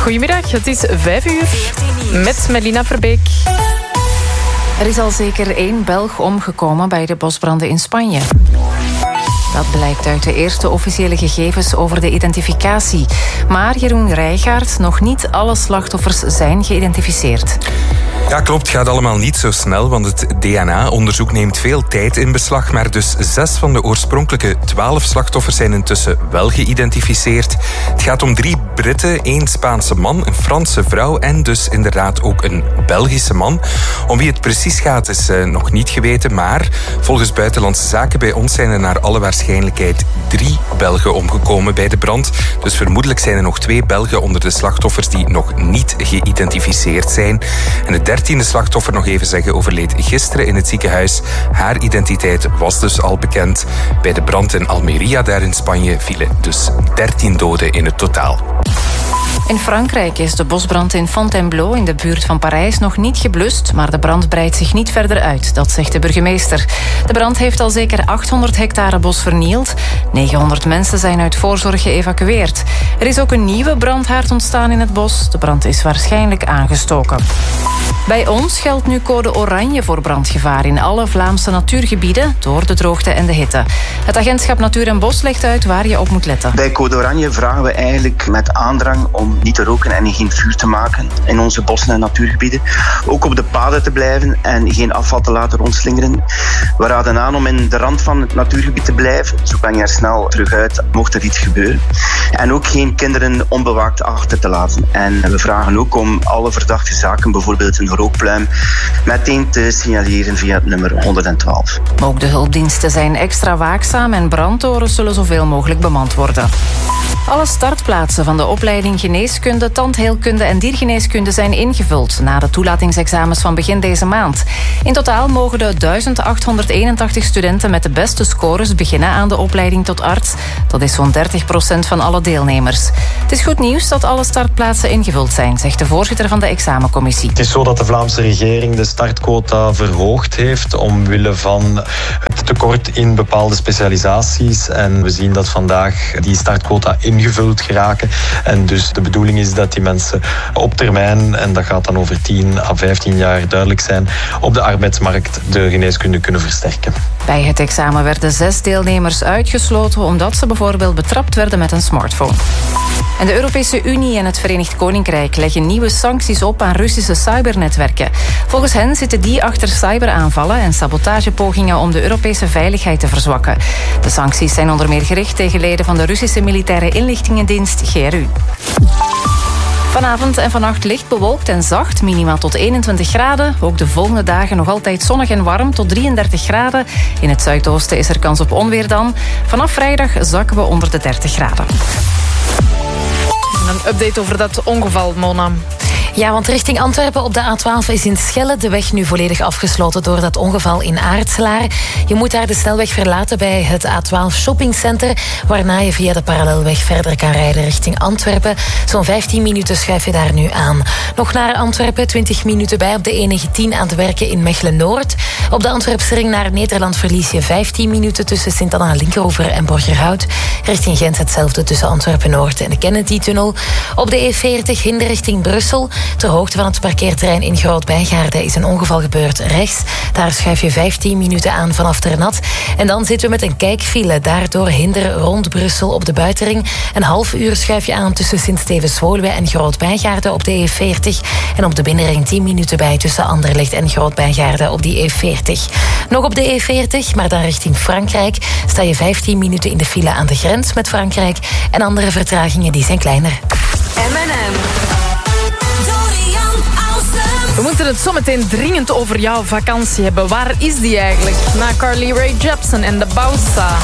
Goedemiddag, het is 5:00 met Melina Verbeek. Er is al zeker 1 Belg omgekomen bij de bosbranden in Spanje. Dat blijkt uit de eerste officiële gegevens over de identificatie. Maar Jeroen Rijgaard, nog niet alle slachtoffers zijn geïdentificeerd. Ja, klopt. Het gaat allemaal niet zo snel, want het DNA-onderzoek neemt veel tijd in beslag. Maar dus 6 van de oorspronkelijke 12 slachtoffers zijn intussen wel geïdentificeerd. Het gaat om 3 Britten, 1 Spaanse man, een Franse vrouw en dus inderdaad ook een Belgische man. Om wie het precies gaat is nog niet geweten, maar volgens Buitenlandse Zaken bij ons zijn er naar alle waarschijnlijkheid 3 Belgen omgekomen bij de brand. Dus vermoedelijk zijn er nog 2 Belgen onder de slachtoffers die nog niet geïdentificeerd zijn. En de 13e slachtoffer, nog even zeggen, overleed gisteren in het ziekenhuis. Haar identiteit was dus al bekend. Bij de brand in Almería, daar in Spanje, vielen dus 13 doden in het totaal. In Frankrijk is de bosbrand in Fontainebleau in de buurt van Parijs nog niet geblust, maar de brand breidt zich niet verder uit, dat zegt de burgemeester. De brand heeft al zeker 800 hectare bos vernield. 900 mensen zijn uit voorzorg geëvacueerd. Er is ook een nieuwe brandhaard ontstaan in het bos. De brand is waarschijnlijk aangestoken. Bij ons geldt nu code oranje voor brandgevaar in alle Vlaamse natuurgebieden door de droogte en de hitte. Het agentschap Natuur en Bos legt uit waar je op moet letten. Bij code oranje vragen we eigenlijk met aandrang om niet te roken en geen vuur te maken in onze bossen en natuurgebieden. Ook op de paden te blijven en geen afval te laten rondslingeren. We raden aan om in de rand van het natuurgebied te blijven. Zo ben je er snel terug uit, mocht er iets gebeuren. En ook geen kinderen onbewaakt achter te laten. En we vragen ook om alle verdachte zaken, bijvoorbeeld een rookpluim, meteen te signaleren via het nummer 112. Ook de hulpdiensten zijn extra waakzaam en brandtorens zullen zoveel mogelijk bemand worden. Alle startplaatsen van de opleiding Geneeskunde, Tandheelkunde en Diergeneeskunde zijn ingevuld na de toelatingsexamens van begin deze maand. In totaal mogen de 1881 studenten met de beste scores beginnen aan de opleiding tot arts. Dat is zo'n 30% van alle deelnemers. Het is goed nieuws dat alle startplaatsen ingevuld zijn, zegt de voorzitter van de examencommissie. Het is zo dat de Vlaamse regering de startquota verhoogd heeft omwille van het tekort in bepaalde specialisaties. En we zien dat vandaag die startquota ingevuld geraken. En dus de bedoeling is dat die mensen op termijn, en dat gaat dan over 10 à 15 jaar duidelijk zijn, op de arbeidsmarkt de geneeskunde kunnen versterken. Bij het examen werden 6 deelnemers uitgesloten omdat ze bijvoorbeeld betrapt werden met een smartphone. En de Europese Unie en het Verenigd Koninkrijk leggen nieuwe sancties op aan Russische cybernetwerken. Volgens hen zitten die achter cyberaanvallen en sabotagepogingen om de Europese veiligheid te verzwakken. De sancties zijn onder meer gericht tegen leden van de Russische militaire inlichtingendienst GRU. Vanavond en vannacht licht bewolkt en zacht, minima tot 21 graden. Ook de volgende dagen nog altijd zonnig en warm tot 33 graden. In het zuidoosten is er kans op onweer dan. Vanaf vrijdag zakken we onder de 30 graden. Een update over dat ongeval, Mona. Ja, want richting Antwerpen op de A12 is in Schelle de weg nu volledig afgesloten door dat ongeval in Aartselaar. Je moet daar de snelweg verlaten bij het A12 shoppingcenter, waarna je via de parallelweg verder kan rijden richting Antwerpen. Zo'n 15 minuten schuif je daar nu aan. Nog naar Antwerpen, 20 minuten bij op de E19 aan het werken in Mechelen-Noord. Op de Antwerpse ring naar Nederland verlies je 15 minuten tussen Sint-Anna-Linkeroever en Borgerhout. Richting Gent hetzelfde tussen Antwerpen-Noord en de Kennedy-tunnel. Op de E40 Hinder richting Brussel. Ter hoogte van het parkeerterrein in Groot-Bijgaarden is een ongeval gebeurd rechts. Daar schuif je 15 minuten aan vanaf Ternat. En dan zitten we met een kijkfile. Daardoor Hinder rond Brussel op de buitenring. Een half uur schuif je aan tussen Sint-Stevens-Woluwe en Groot-Bijgaarden op de E40. En op de binnenring 10 minuten bij tussen Anderlecht en Groot-Bijgaarden op die E40. Nog op de E40, maar dan richting Frankrijk, sta je 15 minuten in de file aan de grens met Frankrijk. En andere vertragingen die zijn kleiner. M&M. We moeten het zometeen dringend over jouw vakantie hebben. Waar is die eigenlijk? Na Carly Rae Jepsen en de Bausa.